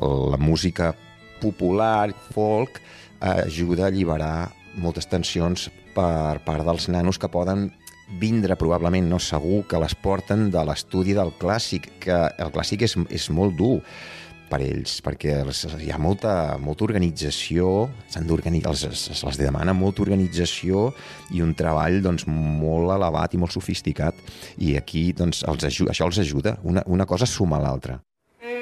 la música popular, folk, ajuda a alliberar moltes tensions per part dels nanos que poden vindre, probablement, no segur, que les porten de l'estudi del clàssic, que el clàssic és molt dur per ells, perquè hi ha molta organització, les demana molta organització i un treball doncs, molt elevat i molt sofisticat, i aquí doncs, això els ajuda, una cosa suma a l'altra.